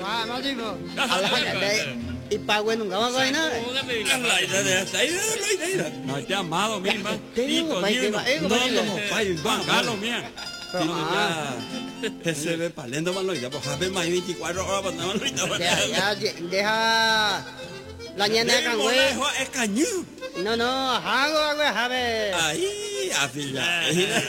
Más tipo. Y pago nunca va a ganar nada. No, este amado, misma. Tengo, No, como país, Juan Carlos, mía. Se ve palendo maloita, pues hace más de 24 horas para maloita. Deja la ñana de Cangüe. Es cañú. No, hago, jabe. Ahí, así ya.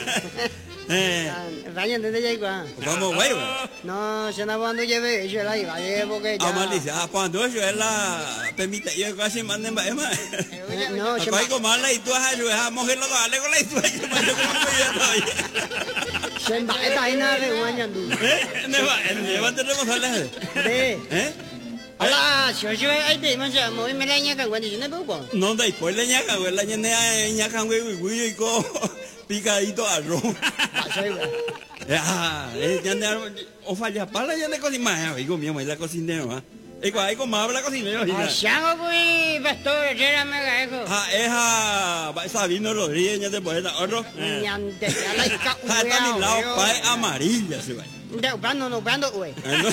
Vayan desde ya igual. Vamos, güey. No, se no cuando lleve, yo la iba a llevar porque ya. Amalicia, cuando yo la permite, yo casi manden más. No, se me como la y tú has ayudado a mujer lo dale con la y tú has se va esta vaina de un año tú. Tenemos a la Hola, yo ahí te iban a mover me la ña can cuando yo no puedo. No, después le ñaca, güey, la ña can güey y co picadito arroz. O falla para ya de cocinar, hijo mío, la cocinera, hay como habla cocinero. Allá voy, pastor, era mega eco. Sabino Rodríguez, ya te puedes otro. Ñante, ya la ica. Está mi lado, pae amarilla, se va. No, güey.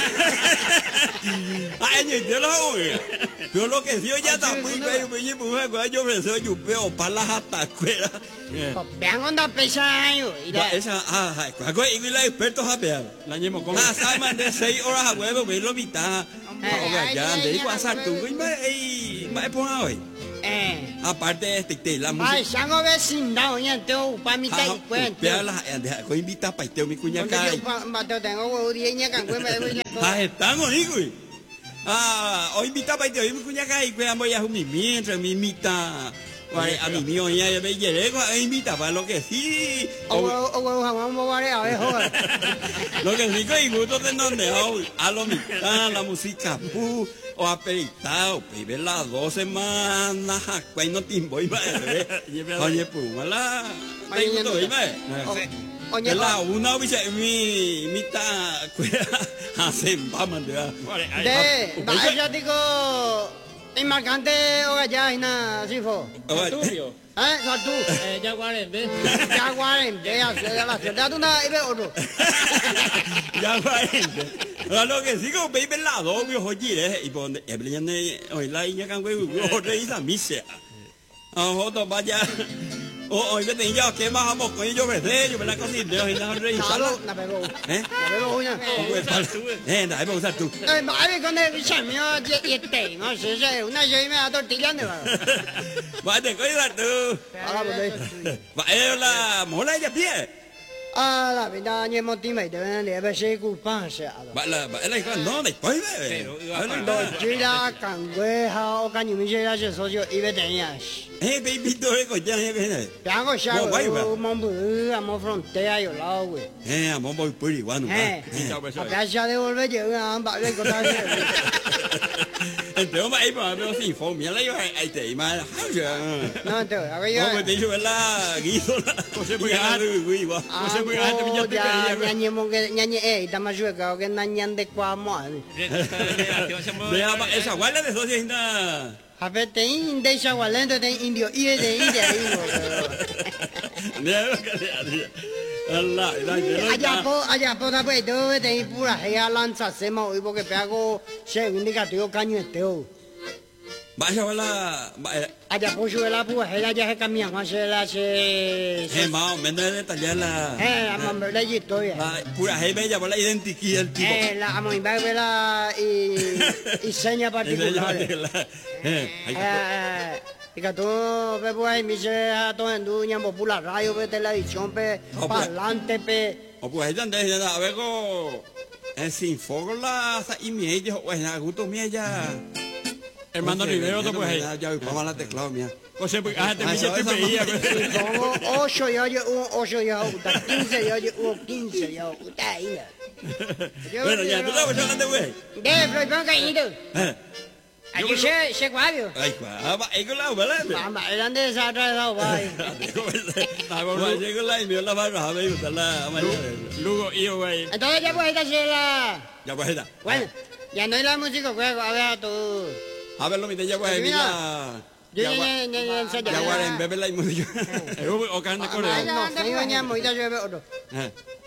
Yo lo que sí ya está muy bello, yo me soy un peo para las atacueras. Vean onda pesa año. Esa, y la expertos a pear. La ñemo con. Saben de 6 horas a huevo, me lo mitad. Ya, de igual a tú, y me pongo hoy. Aparte de este, la música. Ay, ya no ves sin dado, ya tengo para mi te cuento. Pero la gente invita para este mi cuña cae. Tengo huevo 10 ña can me voy a. Estamos, hijo. Hoy invita para este mi cuña cae, pues voy a mi mientras mi mitad. A mi mío ya me llegué, invita para lo que sí. Lo que sí que gusto de donde a lo mitad, la música o aperitado, vive las 2 semanas, cuay no timbo y oye, pues mala, te gusto y oye, la una mi mitad hacen vamos ya digo. ¿Es marcante o allá y nada, sí fue? Tuyo. No tú. Yaguarembe. Yaguarembe, la ciudad de una y ve otro. Yaguarembe. Lo que sí, como baby la dos, mi ojo gire, y por donde hoy la iña can güey, otra y mise. Ojo, vaya. Hoy me tenía que más vamos con ellos, yo me la cocino, y la rey. La pegó. La pegó una. Ahí me gusta tú. Ay, con el chamio, y este, no sé, una yo y me da tortilla, ¿no? Vale, cuida tú. Va, la mola ya pie. La verdad, ni motiva, debe ser culpable. No, después, Gira, cangueja, o cañumilla, yo soy yo, y ve tenías. Baby, tú eres coña, Tengo ya, amo frontera, yo la hago. Amo voy por igual, acá ya devolver, yo, vale, contar. Entonces, ahí para ver si fue, mira, ahí te iba. No, entonces, a ver, yo. No, me te dicho, ¿verdad? Guiso, José Puyá, ñañe, estamos jugados que ñañan de cuamo. Esa guarda de sociedad. A ver, te esa guarda de indio y de India. Allá por pues todo de pura gea lanza sema y porque pego se indicativo caño esteo. Vaya wala allá por la pues ella ya se cambia más la se más o menos detallar la vamos la historia. Pura gea bella por la identidad el tipo. La amo la y seña particular. Y que tú, pues, me dice a todo en duña, por la radio, por televisión, parlante, o pues, a ver, sin fogo la y mi ella, o en gusto mía ya. Hermano Rivero, tú pues. Ya, vamos a la teclado mía. José, pues, te me te pedía. 8 y oye, 8 y 15 y oye, 15 y oye, bueno, ya, tú sabes hablando, güey. Pero ¿cómo que ido? Aquí se guabio. Ay, guapa, ahí con la ¿verdad? Mamá, eran de esa otra lado, vaya. Llegó la y me la barra, a ver, la Lugo, yo, güey. Entonces ya puedes hacerla. Ya pues está. Bueno, ya no hay la música, juego, a ver, tú. A ver, lo mire, ya pues, mira. Ya guarden, bebe la música. O carne correa. No, no, no, no, no, no, no, no, no, no,